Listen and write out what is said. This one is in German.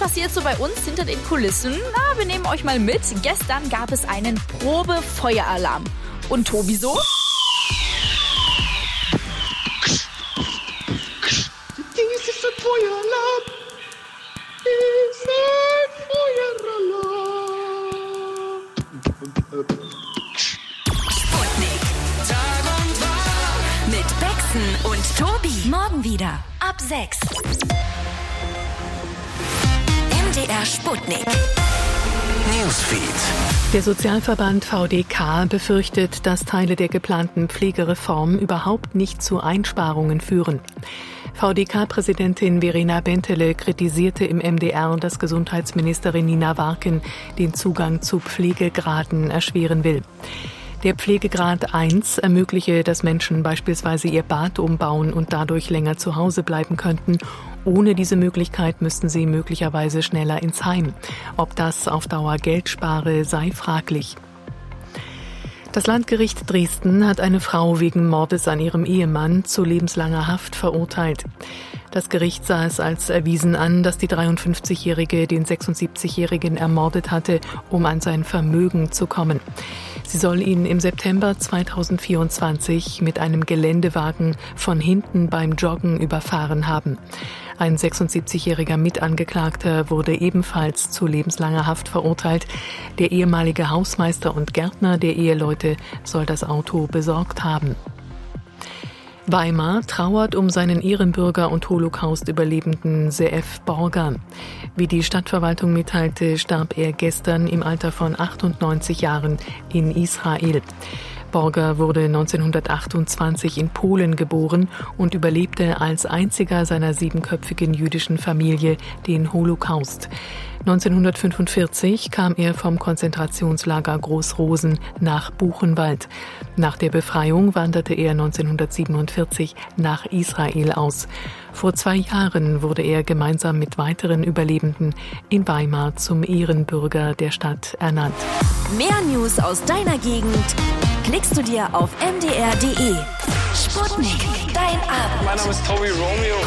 passiert so bei uns hinter den Kulissen? Na, wir nehmen euch mal mit. Gestern gab es einen Probefeueralarm. Und Tobi so? Dies ist ein Feueralarm. Ist ein Feueralarm. Sputnik. Tag und Wach. Mit Bexen und Tobi. Morgen wieder. Ab 6. MDR Sputnik. Newsfeed. Der Sozialverband VDK befürchtet, dass Teile der geplanten Pflegereform überhaupt nicht zu Einsparungen führen. VDK-Präsidentin Verena Bentele kritisierte im MDR, dass Gesundheitsministerin Nina Warken den Zugang zu Pflegegraden erschweren will. Der Pflegegrad 1 ermögliche, dass Menschen beispielsweise ihr Bad umbauen und dadurch länger zu Hause bleiben könnten. Ohne diese Möglichkeit müssten sie möglicherweise schneller ins Heim. Ob das auf Dauer Geld spare, sei fraglich. Das Landgericht Dresden hat eine Frau wegen Mordes an ihrem Ehemann zu lebenslanger Haft verurteilt. Das Gericht sah es als erwiesen an, dass die 53-Jährige den 76-Jährigen ermordet hatte, um an sein Vermögen zu kommen. Sie soll ihn im September 2024 mit einem Geländewagen von hinten beim Joggen überfahren haben. Ein 76-jähriger Mitangeklagter wurde ebenfalls zu lebenslanger Haft verurteilt. Der ehemalige Hausmeister und Gärtner der Eheleute soll das Auto besorgt haben. Weimar trauert um seinen Ehrenbürger und Holocaust-Überlebenden Ze'ev Borger. Wie die Stadtverwaltung mitteilte, starb er gestern im Alter von 98 Jahren in Israel. Borger wurde 1928 in Polen geboren und überlebte als einziger seiner 7-köpfigen jüdischen Familie den Holocaust. 1945 kam er vom Konzentrationslager Großrosen nach Buchenwald. Nach der Befreiung wanderte er 1947 nach Israel aus. Vor 2 Jahren wurde er gemeinsam mit weiteren Überlebenden in Weimar zum Ehrenbürger der Stadt ernannt. Mehr News aus deiner Gegend klickst du dir auf mdr.de. Sputnik, dein Abend. Mein Name ist Tobi Romeo.